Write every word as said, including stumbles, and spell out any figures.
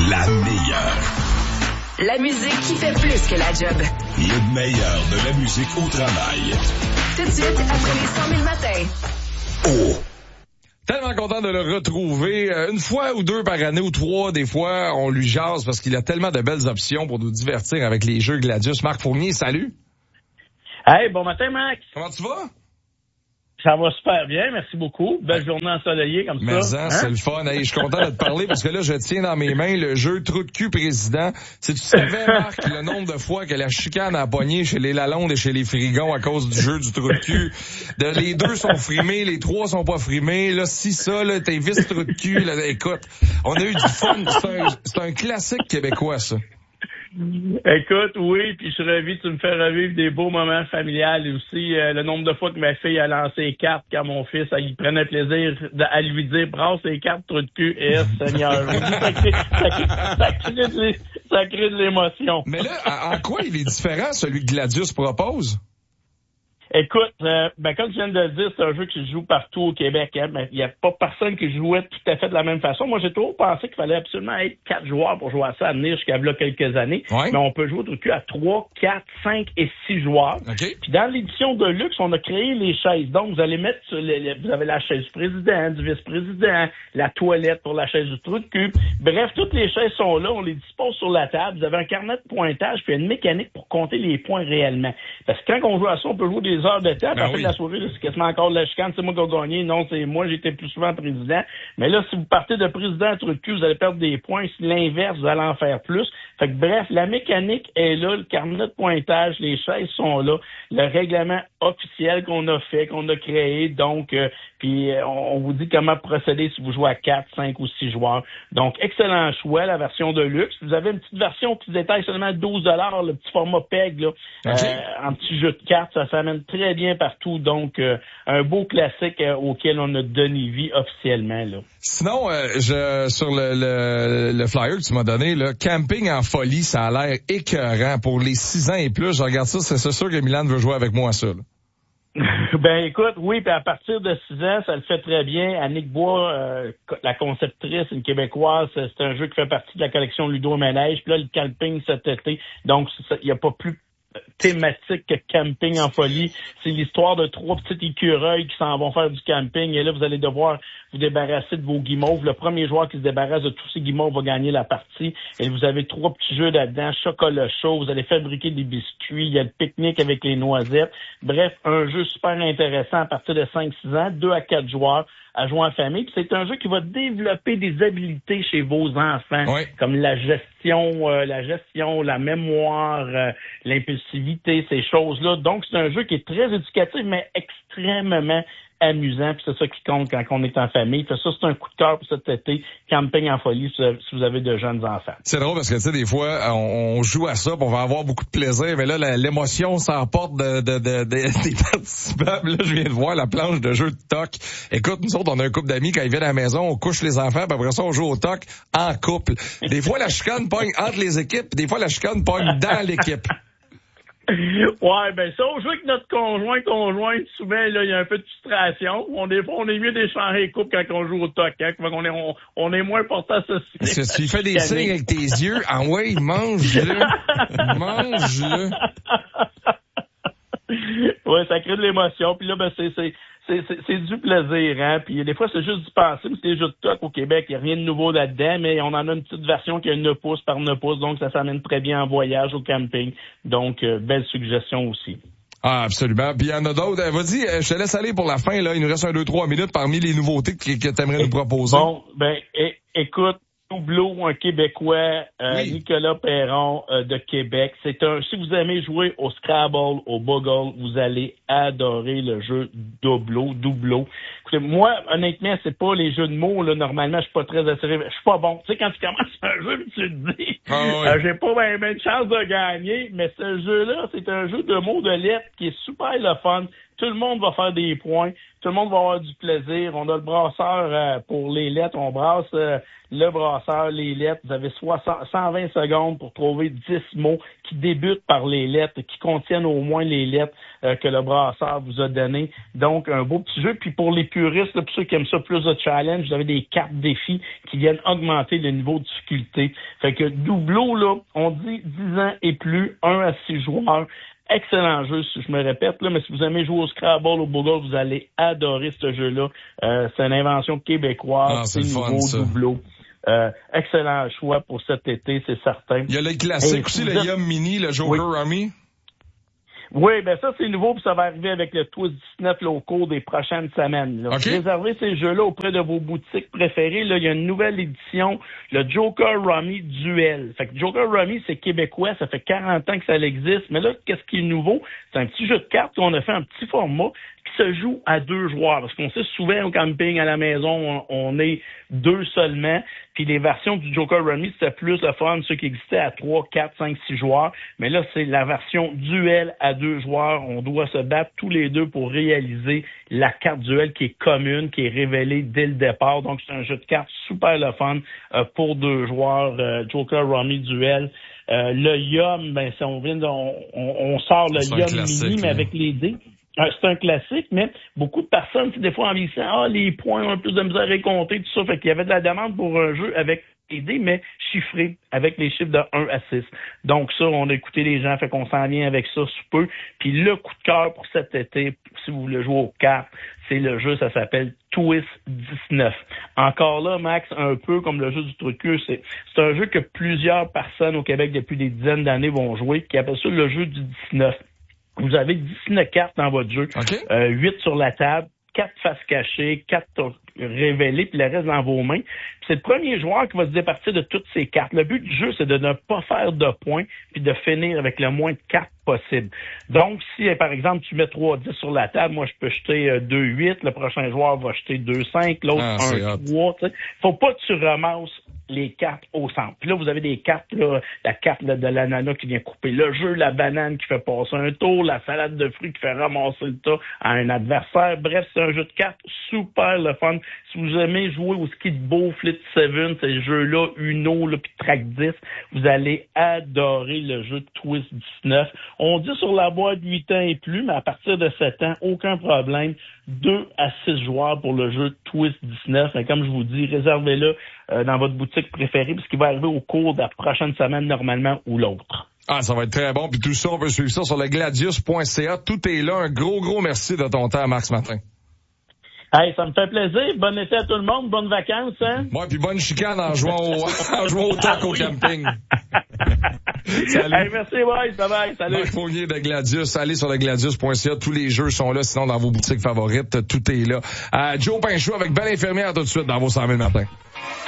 La meilleure. La musique qui fait plus que la job. Le meilleur de la musique au travail. Tout de suite, après les cent mille matins. Oh! Tellement content de le retrouver. Une fois ou deux par année ou trois, des fois, on lui jase parce qu'il a tellement de belles options pour nous divertir avec les jeux Gladius. Marc Fournier, salut! Hey, bon matin, Max! Comment tu vas? Ça va super bien, merci beaucoup. Belle journée ensoleillée comme Mais ça. hein, c'est le fun. Hey, je suis content de te parler parce que là, je tiens dans mes mains le jeu Trou de cul président. Si tu savais, Marc, le nombre de fois que la chicane a pogné chez les Lalonde et chez les Frigons à cause du jeu du trou de cul. De, les deux sont frimés, les trois sont pas frimés. Là, si ça, là, t'es vice trou de cul, là, écoute, on a eu du fun. C'est un, c'est un classique québécois, ça. Écoute, oui, puis je suis ravi, tu me fais revivre des beaux moments familiales et aussi euh, le nombre de fois que ma fille a lancé les cartes quand mon fils, il prenait plaisir de, à lui dire brasse les cartes, trou de cul, et Seigneur. ça, crée, ça, crée, ça, crée de, ça crée de l'émotion. Mais là, en quoi il est différent, celui que Gladius propose? Écoute, euh, ben comme je viens de le dire, c'est un jeu qui se joue partout au Québec. Hein, mais il n'y a pas personne qui jouait tout à fait de la même façon. Moi, j'ai toujours pensé qu'il fallait absolument être quatre joueurs pour jouer à ça, à venir jusqu'à là quelques années. Ouais. Mais on peut jouer au truc à trois, quatre, cinq et six joueurs. Okay. Puis dans l'édition de luxe, on a créé les chaises. Donc, vous allez mettre, sur les, les, vous avez la chaise du président, du vice-président, la toilette pour la chaise du trou de cul. Bref, toutes les chaises sont là. On les dispose sur la table. Vous avez un carnet de pointage puis une mécanique pour compter les points réellement. Parce que quand on joue à ça, on peut jouer des heures de temps. Ben après oui. La soirée, c'est quasiment encore de la chicane. C'est moi qui ai gagné. Non, c'est moi, j'étais plus souvent président. Mais là, si vous partez de président à trou de cul, vous allez perdre des points. Si l'inverse, vous allez en faire plus. Fait que bref, la mécanique est là, le carnet de pointage, les chaises sont là, le règlement officiel qu'on a fait, qu'on a créé. Donc, euh, puis euh, on vous dit comment procéder si vous jouez à quatre, cinq ou six joueurs. Donc, excellent choix, la version de luxe. Vous avez une petite version qui détaille seulement douze dollars, le petit format P E G, là, okay. euh, en petit jeu de cartes. Ça s'amène très bien partout. Donc, euh, un beau classique euh, auquel on a donné vie officiellement, là. Sinon, euh, je sur le, le, le flyer que tu m'as donné, là, camping en folie, ça a l'air écœurant. Pour les six ans et plus, je regarde ça, c'est sûr que Milan veut jouer avec moi à ça, là. Ben écoute, oui, puis à partir de six ans, ça le fait très bien. Annick Bois, euh, la conceptrice, une Québécoise, c'est un jeu qui fait partie de la collection Ludo Manège. Puis là, le camping cet été, donc il n'y a pas plus thématique que camping en folie. C'est l'histoire de trois petits écureuils qui s'en vont faire du camping. Et là, vous allez devoir vous débarrasser de vos guimauves. Le premier joueur qui se débarrasse de tous ces guimauves va gagner la partie. Et vous avez trois petits jeux là-dedans. Chocolat chaud. Vous allez fabriquer des biscuits. Il y a le pique-nique avec les noisettes. Bref, un jeu super intéressant à partir de cinq six ans. deux à quatre joueurs à jouer en famille. Puis c'est un jeu qui va développer des habiletés chez vos enfants. Oui. Comme la gestion, euh, la gestion, la mémoire, euh, l'impulsivité, ces choses-là. Donc, c'est un jeu qui est très éducatif, mais extrêmement amusant, puis c'est ça qui compte quand on est en famille. Fait ça, c'est un coup de cœur pour cet été, camping en folie, si vous avez de jeunes enfants. C'est drôle parce que, tu sais, des fois, on, on joue à ça, puis on va avoir beaucoup de plaisir, mais là, la, l'émotion s'emporte de, de, de, de, des participants. Là, je viens de voir la planche de jeu de toc. Écoute, nous autres, on a un couple d'amis, quand ils viennent à la maison, on couche les enfants, puis après ça, on joue au toc en couple. Des fois, la chicane pogne entre les équipes, puis des fois, la chicane pogne dans l'équipe. Ouais, ben ça, on joue avec notre conjoint, conjointe, souvent, là, il y a un peu de frustration. On, des fois, on est mieux d'échanger les couples quand on joue au toc, hein. On est, on, on est moins porté à ça. Si tu fais des signes avec tes yeux, ah ouais, mange-le. Mange-le. Ouais, ça crée de l'émotion. Puis là, ben, c'est, c'est, c'est, c'est, c'est du plaisir, hein. Puis des fois, c'est juste du passé, mais c'est des jeux de toc au Québec. Il n'y a rien de nouveau là-dedans, mais on en a une petite version qui a neuf pouces par neuf pouces, donc ça s'amène très bien en voyage, au camping. Donc, euh, belle suggestion aussi. Ah, absolument. Puis il y en a d'autres. Euh, vas-y, euh, je te laisse aller pour la fin, là. Il nous reste un, deux, trois minutes parmi les nouveautés que, que tu aimerais nous proposer. Bon, ben, é- écoute, Doubleau, un Québécois, euh, oui. Nicolas Perron euh, de Québec. C'est un. Si vous aimez jouer au Scrabble, au Boggle, vous allez adorer le jeu Doubleau, Doubleau. Écoutez, moi, honnêtement, c'est pas les jeux de mots, là. Normalement, je suis pas très attiré. Je suis pas bon. Tu sais, quand tu commences un jeu, tu te dis, ah, oui. euh, j'ai pas bien ben de chance de gagner, mais ce jeu-là, c'est un jeu de mots de lettres qui est super le fun. tout le monde va faire des points, tout le monde va avoir du plaisir. On a le brasseur euh, pour les lettres, on brasse euh, le brasseur, les lettres. Vous avez soixante, cent vingt secondes pour trouver dix mots qui débutent par les lettres, qui contiennent au moins les lettres euh, que le brasseur vous a données. Donc, un beau petit jeu. Puis pour les puristes, là, pour ceux qui aiment ça plus de challenge, vous avez des cartes défis qui viennent augmenter le niveau de difficulté. Fait que Doubleau, là, on dit dix ans et plus, un à six joueurs. Excellent jeu, si je me répète, là, mais si vous aimez jouer au Scrabble, au Boogle, vous allez adorer ce jeu-là. Euh, c'est une invention québécoise, ah, c'est, c'est nouveau, fun, Doubleau. Euh, excellent choix pour cet été, c'est certain. Il y a le classique Et aussi, le êtes... Yum Mini, le Joker oui. Rummy. Oui, ben ça, c'est nouveau, puis ça va arriver avec le Twist dix-neuf là, au cours des prochaines semaines. Là. Okay. Réservez ces jeux-là auprès de vos boutiques préférées. Là, il y a une nouvelle édition, le Joker Rummy Duel. Fait que Joker Rummy, c'est québécois, ça fait quarante ans que ça existe. Mais là, qu'est-ce qui est nouveau? C'est un petit jeu de cartes qu'on a fait un petit format qui se joue à deux joueurs. Parce qu'on sait souvent au camping, à la maison, on, on est deux seulement. Puis les versions du Joker Rummy, c'était plus le fun, ceux qui existaient à trois, quatre, cinq, six joueurs. Mais là, c'est la version duel à deux joueurs. On doit se battre tous les deux pour réaliser la carte duel qui est commune, qui est révélée dès le départ. Donc, c'est un jeu de cartes super le fun euh, pour deux joueurs, euh, Joker Rummy Duel. Euh, le Yum, ben, si on vient de, on, on sort le Yum Mini, mais avec les dés. C'est un classique, mais beaucoup de personnes, des fois, en vieillissant, ah, les points ont un peu de misère à récompter, tout ça. Fait qu'il y avait de la demande pour un jeu avec des dés, mais chiffré, avec les chiffres de un à six. Donc ça, on a écouté les gens, fait qu'on s'en vient avec ça sous peu. Puis le coup de cœur pour cet été, si vous voulez jouer aux cartes, c'est le jeu, ça s'appelle Twist dix-neuf. Encore là, Max, un peu comme le jeu du truc, c'est, c'est un jeu que plusieurs personnes au Québec depuis des dizaines d'années vont jouer, qui appelle ça le jeu du dix-neuf. Vous avez dix-neuf cartes dans votre jeu, okay. euh, huit sur la table, quatre faces cachées, quatre révélées, puis le reste dans vos mains. Puis c'est le premier joueur qui va se départir de toutes ces cartes. Le but du jeu, c'est de ne pas faire de points, puis de finir avec le moins de cartes possible. Donc, si, par exemple, tu mets trois dix sur la table, moi, je peux jeter euh, deux huit, le prochain joueur va jeter deux cinq, l'autre ah, un trois. Faut pas que tu ramasses les cartes au centre. Puis là, vous avez des cartes, là, la carte là, de l'ananas qui vient couper le jeu, la banane qui fait passer un tour, la salade de fruits qui fait ramasser le tas à un adversaire. Bref, c'est un jeu de cartes super le fun. Si vous aimez jouer au ski de beau, Flit sept, ces jeux-là, Uno, là, puis Track dix, vous allez adorer le jeu de Twist dix-neuf. On dit sur la boîte huit ans et plus, mais à partir de sept ans, aucun problème. deux à six joueurs pour le jeu Twist dix-neuf. Et comme je vous dis, réservez-le euh, dans votre boutique préférée, parce qu'il va arriver au cours de la prochaine semaine, normalement, ou l'autre. Ah, ça va être très bon. Puis tout ça, on peut suivre ça sur le gladius point c a. Tout est là. Un gros, gros merci de ton temps, Marc, ce matin. Hey, ça me fait plaisir. Bon été à tout le monde. Bonnes vacances, hein? Ouais, puis bonne chicane en jouant au, en jouant au tac au camping. Salut. Hey, merci, bye. Bye bye. Salut. Marc Fournier de Gladius. Allez sur le gladius point c a. Tous les jeux sont là. Sinon, dans vos boutiques favorites, tout est là. Euh, Joe Pinchot avec Belle Infirmière tout de suite dans vos cent mille matins.